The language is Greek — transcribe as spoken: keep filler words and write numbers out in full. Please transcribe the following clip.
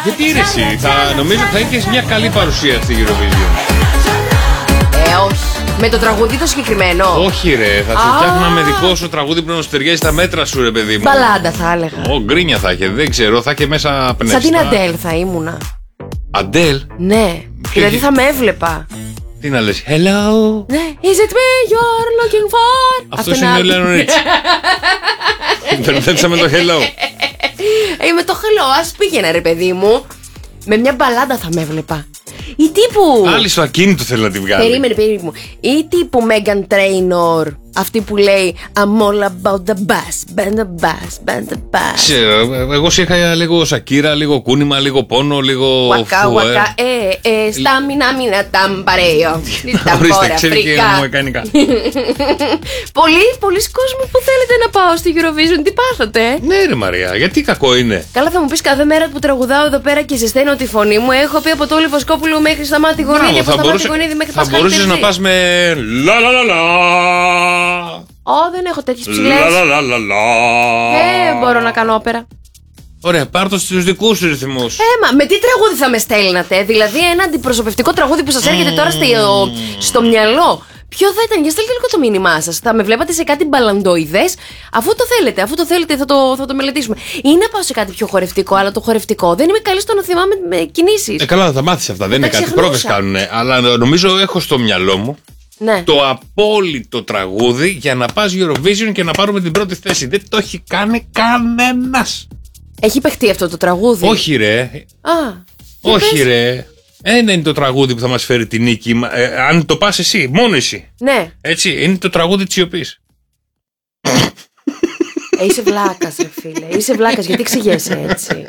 Γιατί ρε εσύ, θα, νομίζω θα έχεις μια καλή παρουσία στη Eurovision. Ε, όχι. Με το τραγούδι το συγκεκριμένο. Όχι ρε, θα σου φτιάχναμε δικό σου τραγούδι που να σου ταιριάζει στα μέτρα σου ρε παιδί μου. Μπαλάντα θα έλεγα. Ω, γκρίνια θα είχε, δεν ξέρω, θα είχε μέσα πνεύστα. Σαν την Αντέλ θα ήμουνα. Αντέλ? Ναι, δηλαδή θα με έβλεπα. Τι να λες, hello. Ναι, is it me you're looking for? Αυτός είναι ο Λέον Ρίτς. Μπερδέψαμε το hello. Ε, με το hello, ας πήγαινε ρε παιδί μου. Με μια μπαλάντα θα με έβλεπα. Ή τύπου. Άλλη στο ακίνητο θέλει να τη βγάλει. Περίμενε, περίμενε. Ή τύπου Megan Trainor. Αυτή που λέει I'm all about the bass, band the bass, band the bass. Ξέρω, εγώ σε είχα λίγο Σακύρα, λίγο κούνημα, λίγο πόνο, λίγο. Waka waka, ε, ε, στάμινα μίνα ταμπαρέιο. Ορίστε, ξέρει και μοϊκανικά. Πολλοί, πολλοί κόσμοι που θέλετε να πάω στη Eurovision, τι πάθατε? Ναι ρε Μαρία, γιατί κακό είναι? Καλά θα μου πεις κάθε μέρα που τραγουδάω εδώ πέρα και ζεσταίνω τη φωνή μου. Έχω πει από το Λιβοσκόπουλο μέχρι Σταμάτη Γονίδη, από Σταμάτη Γονίδη μέχρι θα μπορούσες να πας με λα λα λα λα. Ω, δεν έχω τέτοιες ψηλές. Δεν μπορώ να κάνω όπερα. Ωραία, πάρ' το στους δικούς σου ρυθμούς. Ε, μα με τι τραγούδι θα με στέλνατε? Δηλαδή ένα αντιπροσωπευτικό τραγούδι που σας έρχεται τώρα στο, στο μυαλό. Ποιο θα ήταν? Για στείλτε λίγο το μήνυμά σας. Θα με βλέπατε σε κάτι μπαλαντοειδές? Αφού το θέλετε, αφού το θέλετε θα το, θα το μελετήσουμε. Ή να πάω σε κάτι πιο χορευτικό, αλλά το χορευτικό δεν είμαι καλή στο να θυμάμαι με κινήσεις. Ε, καλά, θα τα μάθεις αυτά. Δεν είναι κάτι. Πρόβες κάνουνε. Αλλά νομίζω έχω στο μυαλό μου. Ναι. Το απόλυτο τραγούδι για να πας Eurovision και να πάρουμε την πρώτη θέση. Δεν το έχει κάνει κανένας. Έχει παιχτεί αυτό το τραγούδι? Όχι ρε. Α, όχι πες. ρε. Ένα είναι το τραγούδι που θα μας φέρει τη νίκη. Ε, αν το πας εσύ, μόνο εσύ. Ναι. Έτσι, είναι το τραγούδι της σιωπής. Ε, είσαι βλάκας ρε φίλε. Είσαι βλάκας, γιατί ξηγέσαι έτσι?